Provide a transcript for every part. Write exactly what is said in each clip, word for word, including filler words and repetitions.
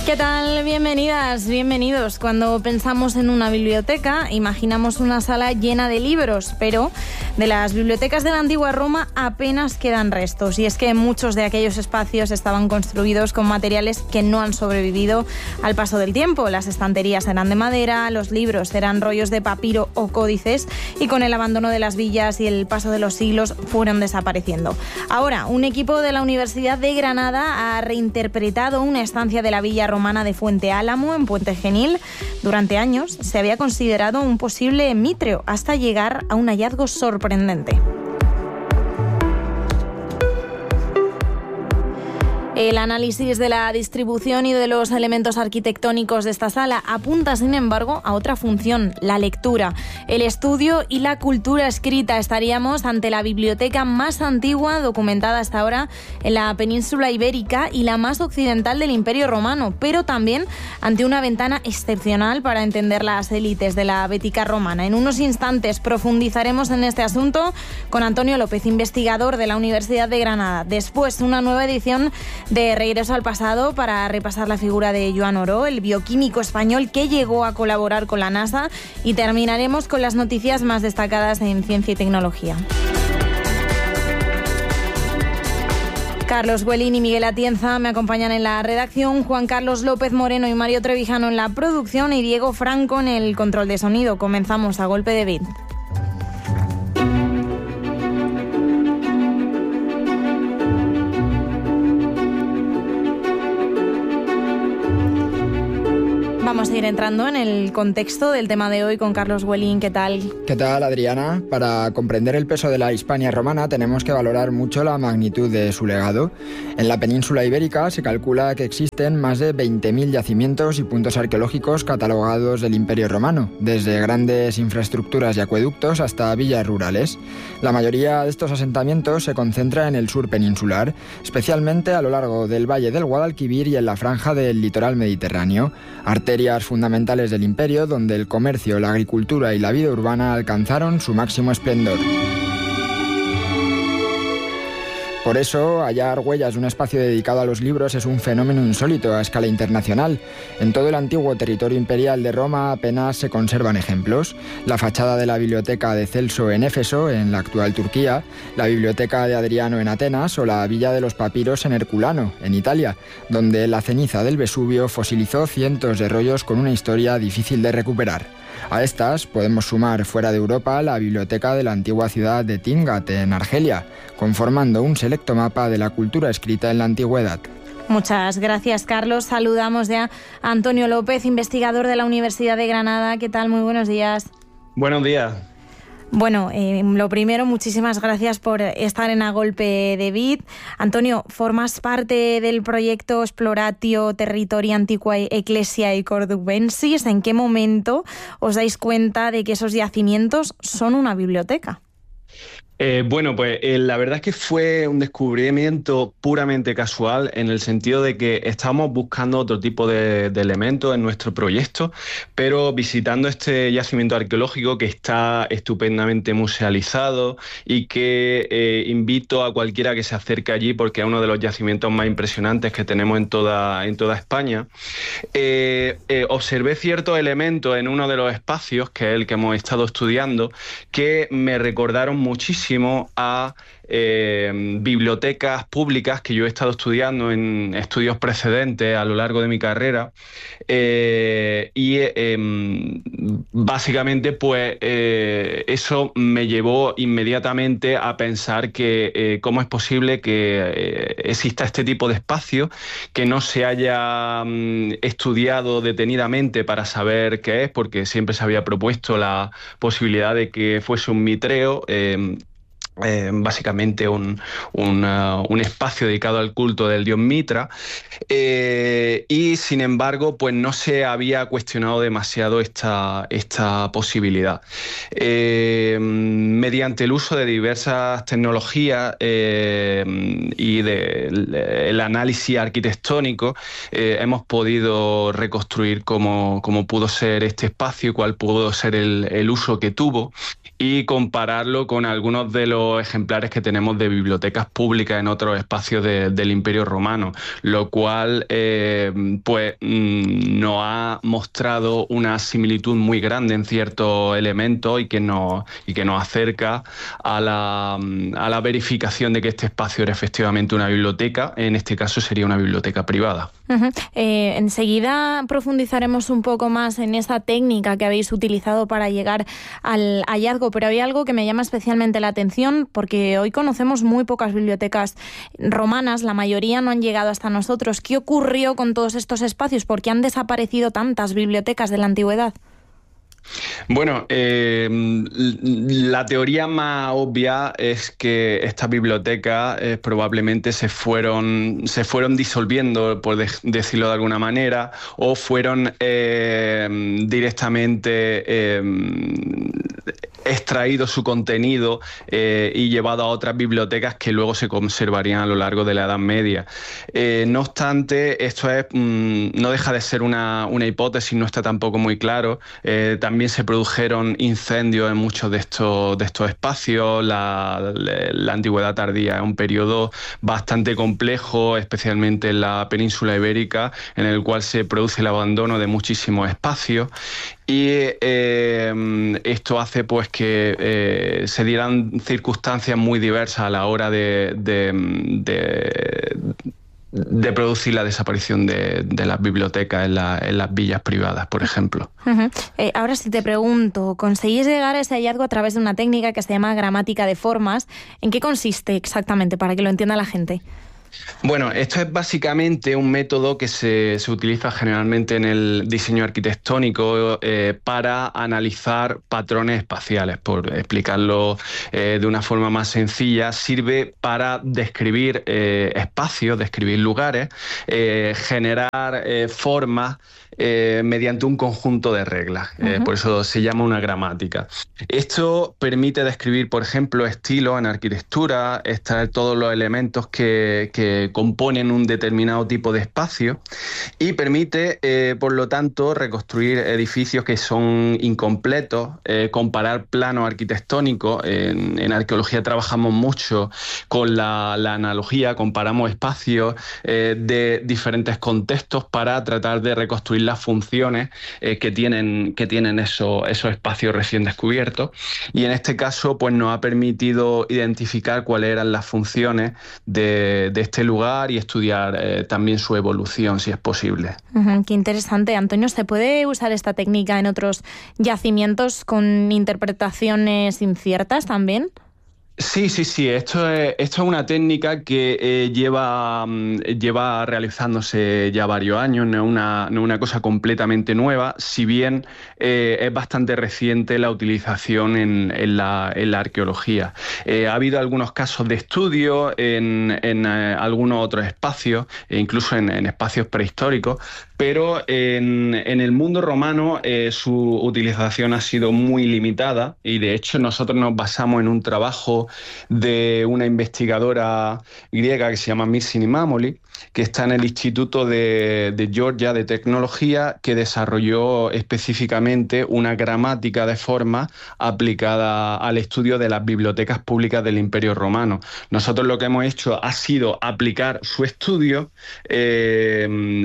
¿Qué tal? Bienvenidas, bienvenidos. Cuando pensamos en una biblioteca, imaginamos una sala llena de libros, pero de las bibliotecas de la antigua Roma apenas quedan restos. Y es que muchos de aquellos espacios estaban construidos con materiales que no han sobrevivido al paso del tiempo. Las estanterías eran de madera, los libros eran rollos de papiro o códices, y con el abandono de las villas y el paso de los siglos fueron desapareciendo. Ahora, un equipo de la Universidad de Granada ha reinterpretado una estancia de la villa romana de Fuente Álamo, en Puente Genil. Durante años se había considerado un posible mitreo, hasta llegar a un hallazgo sorprendente. El análisis de la distribución y de los elementos arquitectónicos de esta sala apunta, sin embargo, a otra función, la lectura, el estudio y la cultura escrita. Estaríamos ante la biblioteca más antigua documentada hasta ahora en la península ibérica y la más occidental del Imperio Romano, pero también ante una ventana excepcional para entender las élites de la Bética romana. En unos instantes profundizaremos en este asunto con Antonio López, investigador de la Universidad de Granada. Después, una nueva edición de Regreso al Pasado para repasar la figura de Joan Oró, el bioquímico español que llegó a colaborar con la NASA, y terminaremos con las noticias más destacadas en ciencia y tecnología. Carlos Güellín y Miguel Atienza me acompañan en la redacción, Juan Carlos López Moreno y Mario Trevijano en la producción y Diego Franco en el control de sonido. Comenzamos a golpe de beat. Vamos a ir entrando en el contexto del tema de hoy con Carlos Güellín. ¿Qué tal? ¿Qué tal, Adriana? Para comprender el peso de la Hispania romana tenemos que valorar mucho la magnitud de su legado. En la península ibérica se calcula que existen más de veinte mil yacimientos y puntos arqueológicos catalogados del Imperio Romano, desde grandes infraestructuras y acueductos hasta villas rurales. La mayoría de estos asentamientos se concentra en el sur peninsular, especialmente a lo largo del valle del Guadalquivir y en la franja del litoral mediterráneo, arterias fundamentales del imperio donde el comercio, la agricultura y la vida urbana alcanzaron su máximo esplendor. Por eso, hallar huellas de un espacio dedicado a los libros es un fenómeno insólito a escala internacional. En todo el antiguo territorio imperial de Roma apenas se conservan ejemplos. La fachada de la biblioteca de Celso en Éfeso, en la actual Turquía, la biblioteca de Adriano en Atenas o la villa de los papiros en Herculano, en Italia, donde la ceniza del Vesubio fosilizó cientos de rollos con una historia difícil de recuperar. A estas podemos sumar fuera de Europa la biblioteca de la antigua ciudad de Timgat, en Argelia, conformando un selecto mapa de la cultura escrita en la antigüedad. Muchas gracias, Carlos. Saludamos ya a Antonio López, investigador de la Universidad de Granada. ¿Qué tal? Muy buenos días. Buenos días. Bueno, eh, lo primero, muchísimas gracias por estar en A Golpe de Beat. Antonio, formas parte del proyecto Exploratio Territorii Antiquae Ecclesiae Cordubensis. ¿En qué momento os dais cuenta de que esos yacimientos son una biblioteca? Eh, bueno, pues eh, la verdad es que fue un descubrimiento puramente casual, en el sentido de que estábamos buscando otro tipo de, de elementos en nuestro proyecto, pero visitando este yacimiento arqueológico que está estupendamente musealizado y que eh, invito a cualquiera que se acerque allí porque es uno de los yacimientos más impresionantes que tenemos en toda, en toda España, eh, eh, observé ciertos elementos en uno de los espacios, que es el que hemos estado estudiando, que me recordaron muchísimo a eh, bibliotecas públicas que yo he estado estudiando en estudios precedentes a lo largo de mi carrera, eh, y eh, básicamente pues eh, eso me llevó inmediatamente a pensar que eh, cómo es posible que eh, exista este tipo de espacio que no se haya mm, estudiado detenidamente para saber qué es, porque siempre se había propuesto la posibilidad de que fuese un mitreo, eh, Eh, básicamente un, un, uh, un espacio dedicado al culto del dios Mitra, eh, y sin embargo pues no se había cuestionado demasiado esta, esta posibilidad. Eh, mediante el uso de diversas tecnologías eh, y del de, análisis arquitectónico eh, hemos podido reconstruir cómo, cómo pudo ser este espacio, cuál pudo ser el, el uso que tuvo, y compararlo con algunos de los los ejemplares que tenemos de bibliotecas públicas en otros espacios de, del Imperio Romano, lo cual eh, pues nos ha mostrado una similitud muy grande en ciertos elementos y que nos, y que nos acerca a la, a la verificación de que este espacio era efectivamente una biblioteca. En este caso sería una biblioteca privada. Uh-huh. Eh, enseguida profundizaremos un poco más en esa técnica que habéis utilizado para llegar al hallazgo, pero hay algo que me llama especialmente la atención, porque hoy conocemos muy pocas bibliotecas romanas, la mayoría no han llegado hasta nosotros. ¿Qué ocurrió con todos estos espacios? ¿Por qué han desaparecido tantas bibliotecas de la antigüedad? Bueno, eh, la teoría más obvia es que estas bibliotecas eh, probablemente se fueron, se fueron disolviendo, por de- decirlo de alguna manera, o fueron eh, directamente eh, extraído su contenido eh, y llevado a otras bibliotecas que luego se conservarían a lo largo de la Edad Media. Eh, no obstante, esto es, mmm, no deja de ser una, una hipótesis, no está tampoco muy claro. Eh, también se produjeron incendios en muchos de estos, de estos espacios. La, la, la Antigüedad tardía es un periodo bastante complejo, especialmente en la península ibérica, en el cual se produce el abandono de muchísimos espacios. Y eh, esto hace pues que eh, se dieran circunstancias muy diversas a la hora de, de, de, de producir la desaparición de, de las bibliotecas en, la, en las villas privadas, por ejemplo. Uh-huh. Eh, ahora si te pregunto, ¿conseguís llegar a ese hallazgo a través de una técnica que se llama gramática de formas? ¿En qué consiste exactamente, para que lo entienda la gente? Bueno, esto es básicamente un método que se, se utiliza generalmente en el diseño arquitectónico eh, para analizar patrones espaciales, por explicarlo eh, de una forma más sencilla. Sirve para describir eh, espacios, describir lugares, eh, generar eh, formas eh, mediante un conjunto de reglas. Uh-huh. Eh, por eso se llama una gramática. Esto permite describir, por ejemplo, estilos en arquitectura, extraer todos los elementos que, que componen un determinado tipo de espacio y permite, eh, por lo tanto, reconstruir edificios que son incompletos, eh, comparar planos arquitectónicos. En, en arqueología trabajamos mucho con la, la analogía, comparamos espacios eh, de diferentes contextos para tratar de reconstruir las funciones eh, que tienen, que tienen esos, esos espacios recién descubiertos. Y en este caso, pues nos ha permitido identificar cuáles eran las funciones de, de este lugar y estudiar eh, también su evolución, si es posible. Uh-huh, qué interesante, Antonio. ¿Se puede usar esta técnica en otros yacimientos con interpretaciones inciertas también? Sí, sí, sí. Esto es, esto es una técnica que eh, lleva, lleva realizándose ya varios años, no es una, no es una cosa completamente nueva, si bien eh, es bastante reciente la utilización en, en, la, en la arqueología. Eh, ha habido algunos casos de estudio en, en eh, algunos otros espacios, e incluso en, en espacios prehistóricos, pero en, en el mundo romano eh, su utilización ha sido muy limitada y de hecho nosotros nos basamos en un trabajo de una investigadora griega que se llama Myrsini Mamoli, que está en el Instituto de, de Georgia de Tecnología, que desarrolló específicamente una gramática de formas aplicada al estudio de las bibliotecas públicas del Imperio Romano. Nosotros lo que hemos hecho ha sido aplicar su estudio eh,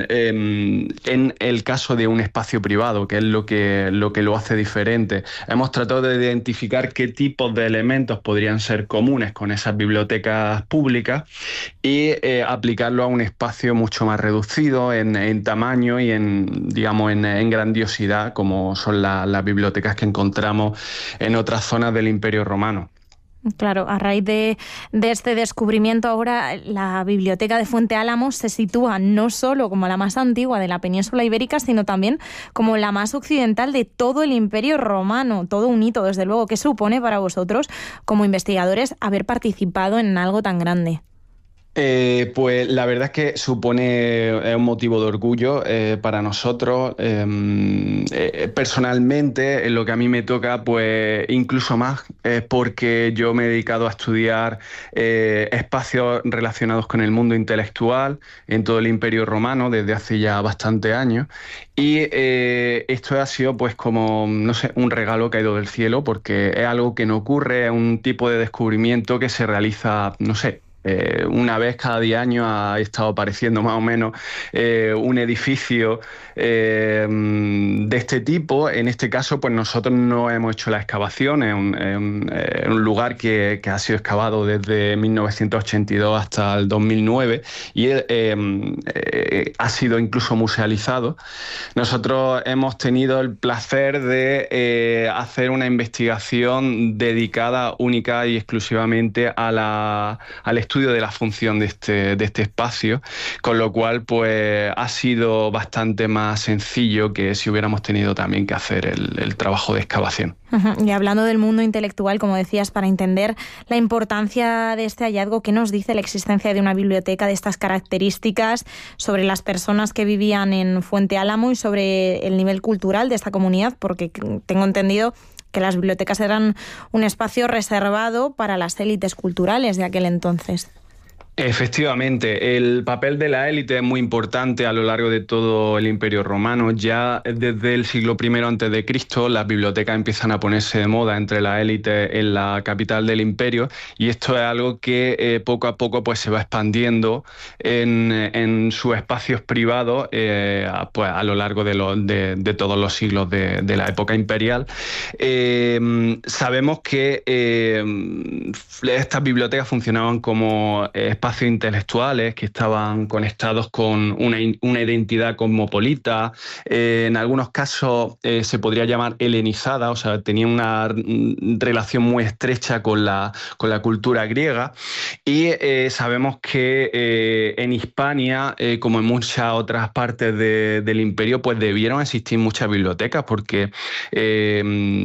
eh, en el caso de un espacio privado, que es lo que, lo que lo hace diferente. Hemos tratado de identificar qué tipos de elementos podrían ser comunes con esas bibliotecas públicas y eh, aplicarlo a un espacio mucho más reducido en, en tamaño y en, digamos, en, en grandiosidad, como son la, las bibliotecas que encontramos en otras zonas del Imperio Romano. Claro, a raíz de, de este descubrimiento ahora la biblioteca de Fuente Álamo se sitúa no solo como la más antigua de la península ibérica, sino también como la más occidental de todo el Imperio Romano. Todo un hito, desde luego. ¿Qué supone para vosotros, como investigadores, haber participado en algo tan grande? Eh, pues la verdad es que supone es un motivo de orgullo eh, para nosotros. Eh, eh, personalmente, en lo que a mí me toca, pues incluso más, eh, porque yo me he dedicado a estudiar eh, espacios relacionados con el mundo intelectual en todo el Imperio Romano desde hace ya bastantes años. Y eh, esto ha sido pues como, no sé, un regalo caído del cielo, porque es algo que no ocurre, es un tipo de descubrimiento que se realiza, no sé, Eh, una vez cada diez años ha estado apareciendo más o menos eh, un edificio eh, de este tipo. En este caso, pues nosotros no hemos hecho la excavación, es un, es un, es un lugar que, que ha sido excavado desde mil novecientos ochenta y dos hasta el dos mil nueve y eh, eh, ha sido incluso musealizado. Nosotros hemos tenido el placer de eh, hacer una investigación dedicada única y exclusivamente a la, al estudio de la función de este, de este espacio, con lo cual pues ha sido bastante más sencillo que si hubiéramos tenido también que hacer el, el trabajo de excavación. Uh-huh. Y hablando del mundo intelectual, como decías, para entender la importancia de este hallazgo, ¿qué nos dice la existencia de una biblioteca de estas características sobre las personas que vivían en Fuente Álamo y sobre el nivel cultural de esta comunidad? Porque tengo entendido que las bibliotecas eran un espacio reservado para las élites culturales de aquel entonces. Efectivamente, el papel de la élite es muy importante a lo largo de todo el Imperio Romano. Ya desde el siglo primero antes de Cristo, las bibliotecas empiezan a ponerse de moda entre la élite en la capital del imperio, y esto es algo que eh, poco a poco pues se va expandiendo en, en sus espacios privados eh, pues, a lo largo de, lo, de, de todos los siglos de, de la época imperial. Eh, sabemos que eh, estas bibliotecas funcionaban como eh, espacios intelectuales que estaban conectados con una, una identidad cosmopolita, eh, en algunos casos eh, se podría llamar helenizada, o sea, tenía una relación muy estrecha con la, con la cultura griega, y eh, sabemos que eh, en Hispania, eh, como en muchas otras partes de, del imperio, pues debieron existir muchas bibliotecas, porque eh,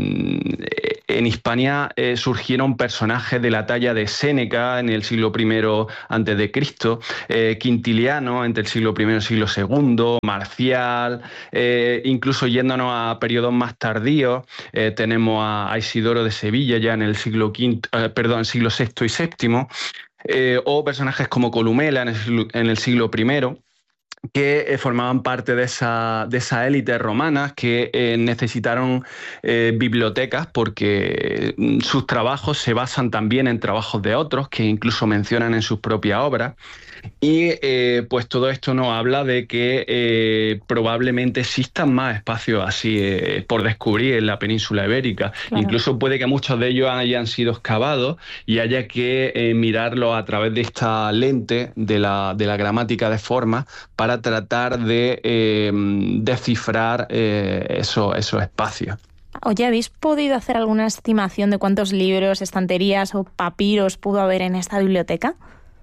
en Hispania eh, surgieron personajes de la talla de Séneca en el siglo primero antes de Cristo, eh, Quintiliano entre el siglo primero y el siglo segundo, Marcial, eh, incluso yéndonos a periodos más tardíos, eh, tenemos a, a Isidoro de Sevilla ya en el siglo quinto, eh, perdón, siglo sexto y séptimo, eh, o personajes como Columela en el siglo, en el siglo primero, que eh, formaban parte de esa, de esa élite romana que eh, necesitaron eh, bibliotecas porque sus trabajos se basan también en trabajos de otros que incluso mencionan en sus propias obras. Y eh, pues todo esto nos habla de que eh, probablemente existan más espacios así eh, por descubrir en la península ibérica. Claro. Incluso puede que muchos de ellos hayan sido excavados y haya que eh, mirarlos a través de esta lente de la, de la gramática de formas para tratar de eh, descifrar eh, esos, esos espacios. Oye, ¿habéis podido hacer alguna estimación de cuántos libros, estanterías o papiros pudo haber en esta biblioteca?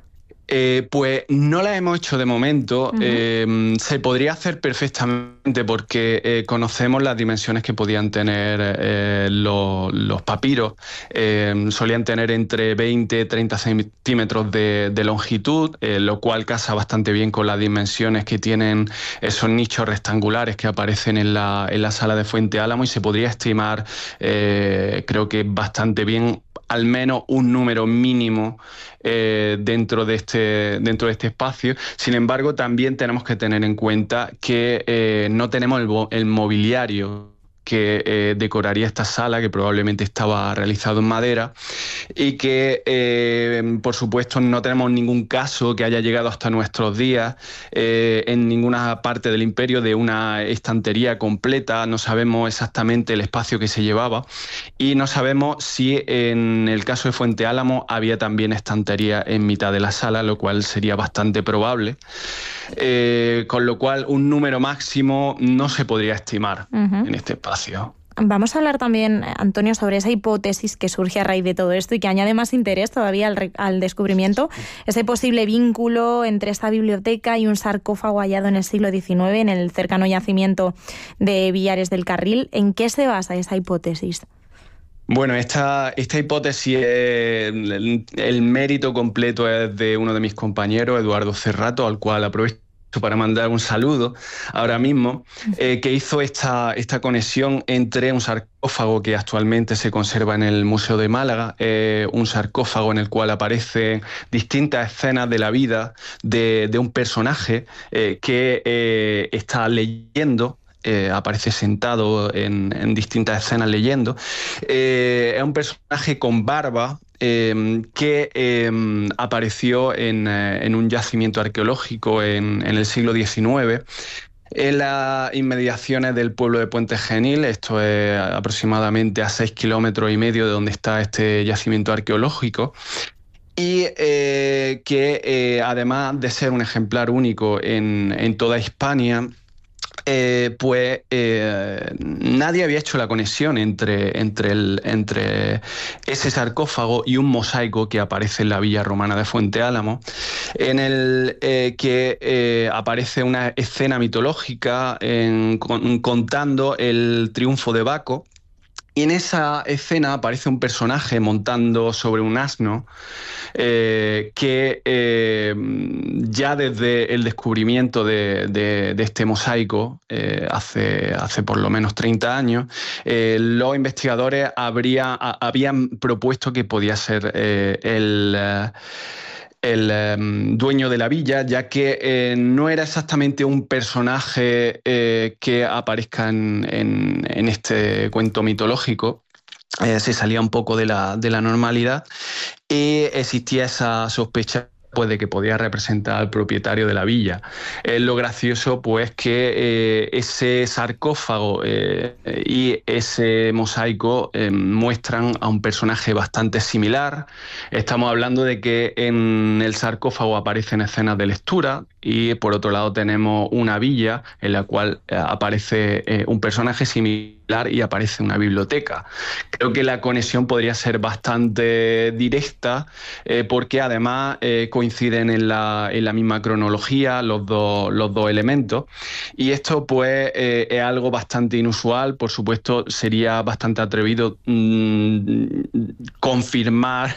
Eh, pues no la hemos hecho de momento. Uh-huh. Eh, se podría hacer perfectamente porque eh, conocemos las dimensiones que podían tener eh, los, los papiros. Eh, solían tener entre veinte y treinta centímetros de, de longitud, eh, lo cual casa bastante bien con las dimensiones que tienen esos nichos rectangulares que aparecen en la, en la sala de Fuente Álamo, y se podría estimar, eh, creo que bastante bien, al menos un número mínimo eh, dentro de este dentro de este espacio. Sin embargo, también tenemos que tener en cuenta que eh, no tenemos el, el mobiliario que eh, decoraría esta sala, que probablemente estaba realizado en madera, y que, eh, por supuesto, no tenemos ningún caso que haya llegado hasta nuestros días eh, en ninguna parte del imperio de una estantería completa. No sabemos exactamente el espacio que se llevaba y no sabemos si en el caso de Fuente Álamo había también estantería en mitad de la sala, lo cual sería bastante probable. Eh, con lo cual un número máximo no se podría estimar uh-huh. en este espacio. Vamos a hablar también, Antonio, sobre esa hipótesis que surge a raíz de todo esto y que añade más interés todavía al, re- al descubrimiento, ese posible vínculo entre esta biblioteca y un sarcófago hallado en el siglo diecinueve en el cercano yacimiento de Villares del Carril. ¿En qué se basa esa hipótesis? Bueno, esta, esta hipótesis, eh, el, el mérito completo es de uno de mis compañeros, Eduardo Cerrato, al cual aprovecho para mandar un saludo ahora mismo, eh, que hizo esta, esta conexión entre un sarcófago que actualmente se conserva en el Museo de Málaga, eh, un sarcófago en el cual aparecen distintas escenas de la vida de, de un personaje eh, que eh, está leyendo. Eh, aparece sentado en, en distintas escenas leyendo. Eh, es un personaje con barba eh, que eh, apareció en, eh, en un yacimiento arqueológico en, en el siglo diecinueve. En las inmediaciones del pueblo de Puente Genil, esto es aproximadamente a seis kilómetros y medio de donde está este yacimiento arqueológico. Y eh, que eh, además de ser un ejemplar único en, en toda Hispania, Eh, pues eh, nadie había hecho la conexión entre, entre, el, entre ese sarcófago y un mosaico que aparece en la villa romana de Fuente Álamo, en el eh, que eh, aparece una escena mitológica en, con, contando el triunfo de Baco. Y en esa escena aparece un personaje montando sobre un asno eh, que eh, ya desde el descubrimiento de, de, de este mosaico, eh, hace, hace por lo menos treinta años, eh, los investigadores habría, a, habían propuesto que podía ser eh, el... Eh, el eh, dueño de la villa, ya que eh, no era exactamente un personaje eh, que aparezca en, en, en este cuento mitológico. Eh, se salía un poco de la, de la normalidad y existía esa sospecha pues, de que podía representar al propietario de la villa. Eh, lo gracioso pues que eh, ese sarcófago eh, y ese mosaico eh, muestran a un personaje bastante similar. Estamos hablando de que en el sarcófago aparecen escenas de lectura y por otro lado tenemos una villa en la cual eh, aparece eh, un personaje similar y aparece una biblioteca. Creo que la conexión podría ser bastante directa eh, porque además eh, coinciden en la, en la misma cronología los dos, los dos elementos y esto pues eh, es algo bastante inusual. Por supuesto sería bastante atrevido mmm, confirmar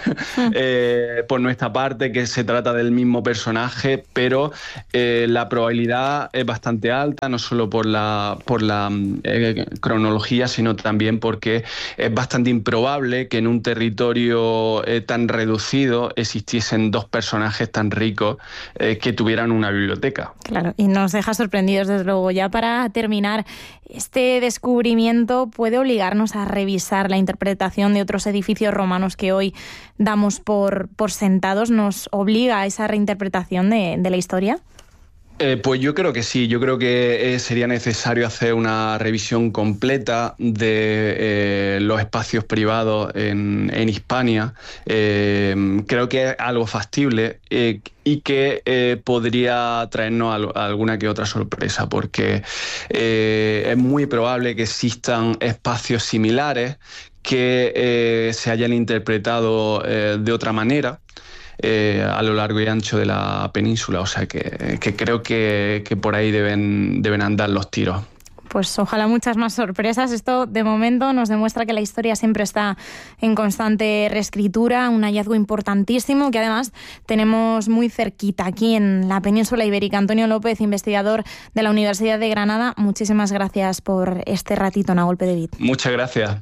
eh, por nuestra parte que se trata del mismo personaje, pero eh, la probabilidad es bastante alta, no solo por la, por la eh, cronología, sino también porque es bastante improbable que en un territorio eh, tan reducido existiesen dos personajes tan ricos eh, que tuvieran una biblioteca. Claro, y nos deja sorprendidos desde luego. Ya para terminar, este descubrimiento puede obligarnos a revisar la interpretación de otros edificios romanos que hoy damos por, por sentados. ¿Nos obliga a esa reinterpretación de, de la historia? Eh, pues yo creo que sí, yo creo que eh, sería necesario hacer una revisión completa de eh, los espacios privados en, en Hispania. Eh, creo que es algo factible eh, y que eh, podría traernos al, alguna que otra sorpresa, porque eh, es muy probable que existan espacios similares que eh, se hayan interpretado eh, de otra manera. Eh, a lo largo y ancho de la península, o sea que, que creo que, que por ahí deben, deben andar los tiros. Pues ojalá muchas más sorpresas. Esto de momento nos demuestra que la historia siempre está en constante reescritura, un hallazgo importantísimo que además tenemos muy cerquita aquí en la península ibérica. Antonio López, investigador de la Universidad de Granada, muchísimas gracias por este ratito en A Golpe de Beat. Muchas gracias.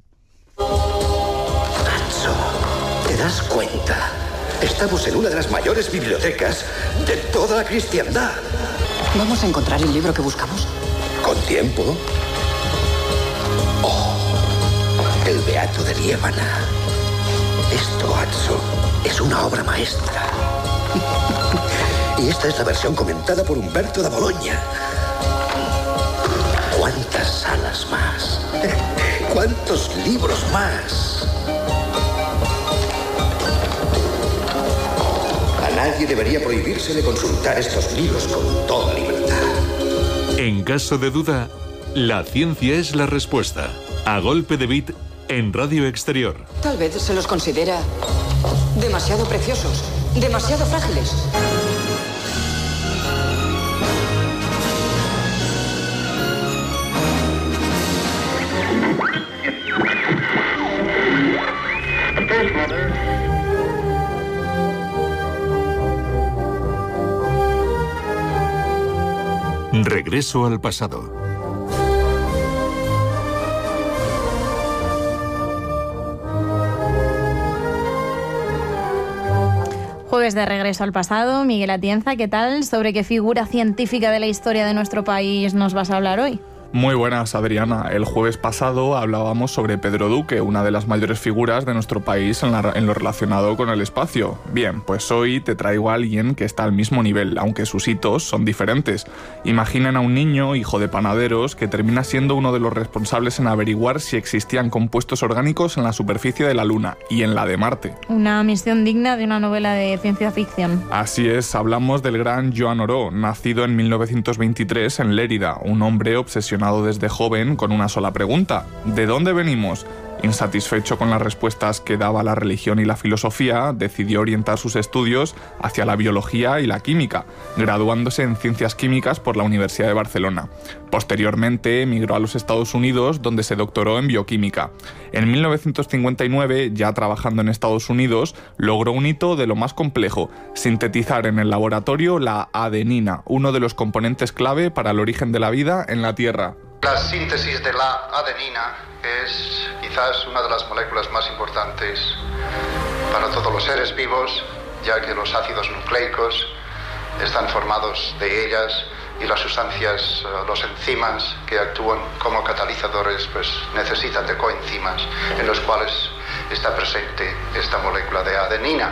Nacho, ¿te das cuenta? Estamos en una de las mayores bibliotecas de toda la cristiandad. ¿Vamos a encontrar el libro que buscamos? Con tiempo. Oh, el Beato de Liébana. Esto, Atso, es una obra maestra. Y esta es la versión comentada por Humberto da Bologna. ¿Cuántas salas más? ¿Cuántos libros más? Nadie debería prohibírsele consultar estos libros con toda libertad. En caso de duda, la ciencia es la respuesta. A Golpe de Beat en Radio Exterior. Tal vez se los considera demasiado preciosos, demasiado frágiles. Regreso al pasado. Jueves de Regreso al Pasado. Miguel Atienza, ¿qué tal? ¿Sobre qué figura científica de la historia de nuestro país nos vas a hablar hoy? Muy buenas, Adriana. El jueves pasado hablábamos sobre Pedro Duque, una de las mayores figuras de nuestro país en, la, en lo relacionado con el espacio. Bien, pues hoy te traigo a alguien que está al mismo nivel, aunque sus hitos son diferentes. Imaginen a un niño, hijo de panaderos, que termina siendo uno de los responsables en averiguar si existían compuestos orgánicos en la superficie de la Luna y en la de Marte. Una misión digna de una novela de ciencia ficción. Así es, hablamos del gran Joan Oró, nacido en mil novecientos veintitrés en Lérida, un hombre obsesionado desde joven con una sola pregunta: ¿de dónde venimos? Insatisfecho con las respuestas que daba la religión y la filosofía, decidió orientar sus estudios hacia la biología y la química, graduándose en Ciencias Químicas por la Universidad de Barcelona. Posteriormente emigró a los Estados Unidos, donde se doctoró en bioquímica. En mil novecientos cincuenta y nueve, ya trabajando en Estados Unidos, logró un hito de lo más complejo: sintetizar en el laboratorio la adenina, uno de los componentes clave para el origen de la vida en la Tierra. La síntesis de la adenina es quizás una de las moléculas más importantes para todos los seres vivos, ya que los ácidos nucleicos están formados de ellas y las sustancias, los enzimas que actúan como catalizadores, pues necesitan de coenzimas en los cuales está presente esta molécula de adenina.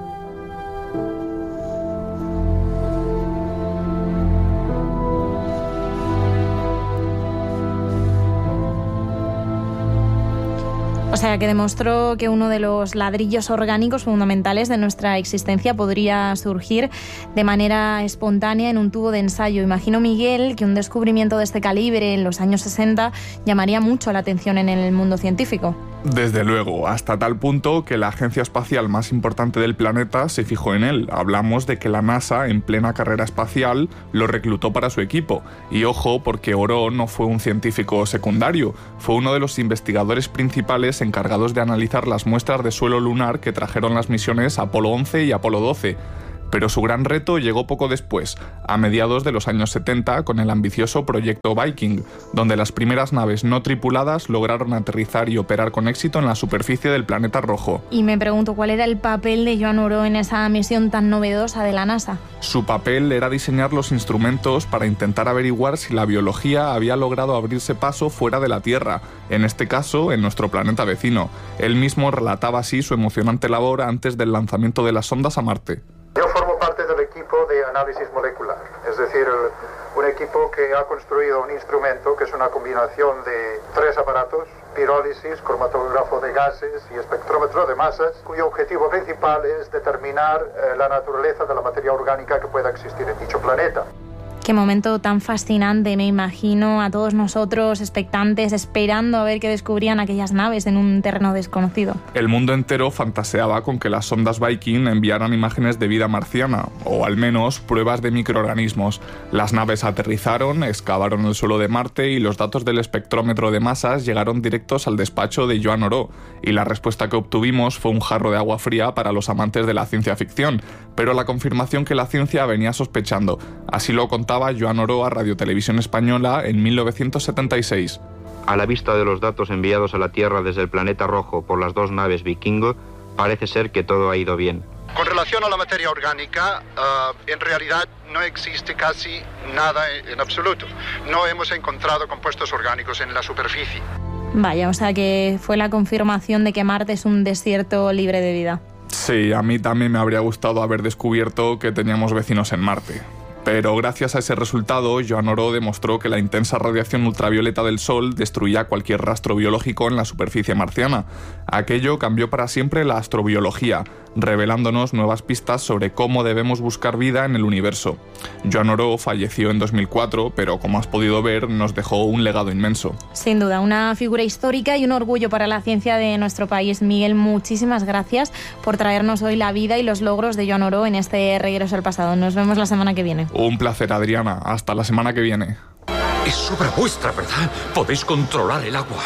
O sea, que demostró que uno de los ladrillos orgánicos fundamentales de nuestra existencia podría surgir de manera espontánea en un tubo de ensayo. Imagino, Miguel, que un descubrimiento de este calibre en los años sesenta llamaría mucho la atención en el mundo científico. Desde luego, hasta tal punto que la agencia espacial más importante del planeta se fijó en él. Hablamos de que la NASA, en plena carrera espacial, lo reclutó para su equipo. Y ojo, porque Oró no fue un científico secundario, fue uno de los investigadores principales encargados de analizar las muestras de suelo lunar que trajeron las misiones Apolo once y Apolo doce. Pero su gran reto llegó poco después, a mediados de los años setenta, con el ambicioso proyecto Viking, donde las primeras naves no tripuladas lograron aterrizar y operar con éxito en la superficie del planeta rojo. Y me pregunto, ¿cuál era el papel de Joan Oró en esa misión tan novedosa de la NASA? Su papel era diseñar los instrumentos para intentar averiguar si la biología había logrado abrirse paso fuera de la Tierra, en este caso en nuestro planeta vecino. Él mismo relataba así su emocionante labor antes del lanzamiento de las sondas a Marte. Yo formo parte del equipo de análisis molecular, es decir, el, un equipo que ha construido un instrumento que es una combinación de tres aparatos: pirólisis, cromatógrafo de gases y espectrómetro de masas, cuyo objetivo principal es determinar eh, la naturaleza de la materia orgánica que pueda existir en dicho planeta. Qué momento tan fascinante, me imagino a todos nosotros expectantes, esperando a ver qué descubrían aquellas naves en un terreno desconocido. El mundo entero fantaseaba con que las sondas Viking enviaran imágenes de vida marciana, o al menos pruebas de microorganismos. Las naves aterrizaron, excavaron el suelo de Marte y los datos del espectrómetro de masas llegaron directos al despacho de Joan Oró, y la respuesta que obtuvimos fue un jarro de agua fría para los amantes de la ciencia ficción, pero la confirmación que la ciencia venía sospechando. Así lo contaba Joan Oró a Radio Televisión Española en mil novecientos setenta y seis. A la vista de los datos enviados a la Tierra desde el planeta rojo por las dos naves Vikingo, parece ser que todo ha ido bien. Con relación a la materia orgánica, uh, en realidad no existe casi nada en absoluto. No hemos encontrado compuestos orgánicos en la superficie. Vaya, o sea que fue la confirmación de que Marte es un desierto libre de vida. Sí, a mí también me habría gustado haber descubierto que teníamos vecinos en Marte. Pero gracias a ese resultado, Joan Oró demostró que la intensa radiación ultravioleta del Sol destruía cualquier rastro biológico en la superficie marciana. Aquello cambió para siempre la astrobiología, revelándonos nuevas pistas sobre cómo debemos buscar vida en el universo. Joan Oró falleció en dos mil cuatro, pero como has podido ver, nos dejó un legado inmenso. Sin duda, una figura histórica y un orgullo para la ciencia de nuestro país. Miguel, muchísimas gracias por traernos hoy la vida y los logros de Joan Oró en este Regreso al Pasado. Nos vemos la semana que viene. Un placer, Adriana. Hasta la semana que viene. Es obra vuestra, ¿verdad? Podéis controlar el agua.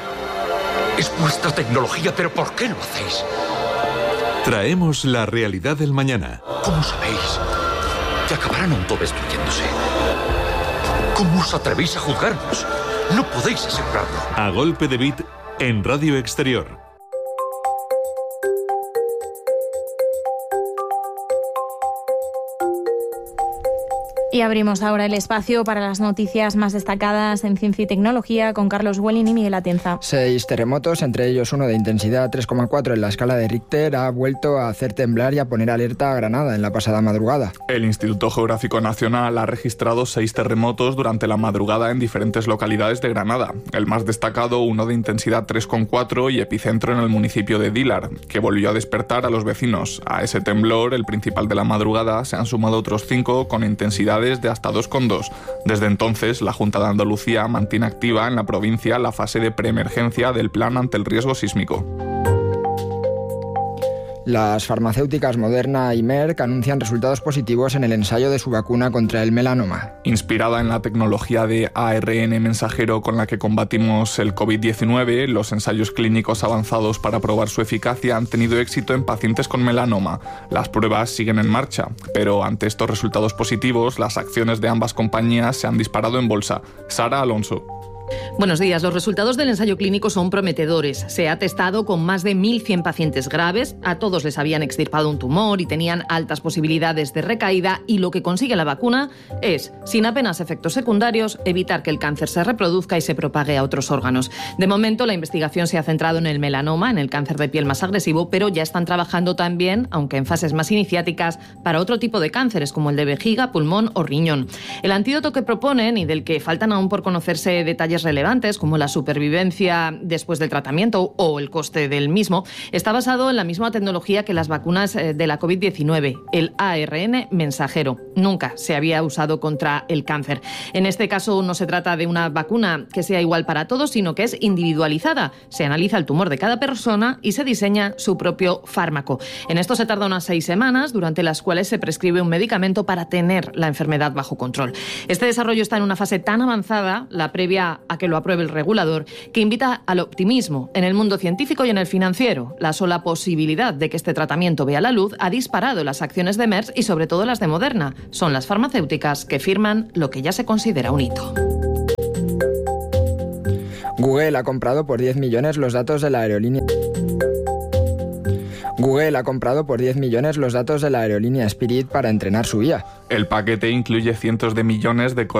Es vuestra tecnología, pero ¿por qué lo hacéis? Traemos la realidad del mañana. ¿Cómo sabéis que acabarán autodestruyéndose? ¿Cómo os atrevéis a juzgarnos? No podéis asegurarlo. A golpe de beat en Radio Exterior. Y abrimos ahora el espacio para las noticias más destacadas en ciencia y tecnología con Carlos Welling y Miguel Atienza. Seis terremotos, entre ellos uno de intensidad tres coma cuatro en la escala de Richter, ha vuelto a hacer temblar y a poner alerta a Granada en la pasada madrugada. El Instituto Geográfico Nacional ha registrado seis terremotos durante la madrugada en diferentes localidades de Granada. El más destacado, uno de intensidad tres coma cuatro y epicentro en el municipio de Dílar, que volvió a despertar a los vecinos. A ese temblor, el principal de la madrugada, se han sumado otros cinco con intensidades de hasta dos coma dos. Desde entonces, la Junta de Andalucía mantiene activa en la provincia la fase de preemergencia del plan ante el riesgo sísmico. Las farmacéuticas Moderna y Merck anuncian resultados positivos en el ensayo de su vacuna contra el melanoma. Inspirada en la tecnología de A R N mensajero con la que combatimos el COVID diecinueve, los ensayos clínicos avanzados para probar su eficacia han tenido éxito en pacientes con melanoma. Las pruebas siguen en marcha, pero ante estos resultados positivos, las acciones de ambas compañías se han disparado en bolsa. Sara Alonso. Buenos días. Los resultados del ensayo clínico son prometedores. Se ha testado con más de mil cien pacientes graves. A todos les habían extirpado un tumor y tenían altas posibilidades de recaída. Y lo que consigue la vacuna es, sin apenas efectos secundarios, evitar que el cáncer se reproduzca y se propague a otros órganos. De momento, la investigación se ha centrado en el melanoma, en el cáncer de piel más agresivo, pero ya están trabajando también, aunque en fases más iniciáticas, para otro tipo de cánceres, como el de vejiga, pulmón o riñón. El antídoto que proponen, y del que faltan aún por conocerse detalles relevantes como la supervivencia después del tratamiento o el coste del mismo, está basado en la misma tecnología que las vacunas de la COVID diecinueve, el A R N mensajero. Nunca se había usado contra el cáncer. En este caso no se trata de una vacuna que sea igual para todos, sino que es individualizada. Se analiza el tumor de cada persona y se diseña su propio fármaco. En esto se tarda unas seis semanas, durante las cuales se prescribe un medicamento para tener la enfermedad bajo control. Este desarrollo está en una fase tan avanzada, la previa a que lo apruebe el regulador, que invita al optimismo en el mundo científico y en el financiero. La sola posibilidad de que este tratamiento vea la luz ha disparado las acciones de Merck y sobre todo las de Moderna. Son las farmacéuticas que firman lo que ya se considera un hito. Google ha comprado por diez millones los datos de la aerolínea. Google ha comprado por diez millones los datos de la aerolínea Spirit para entrenar su I A. El paquete incluye cientos de millones de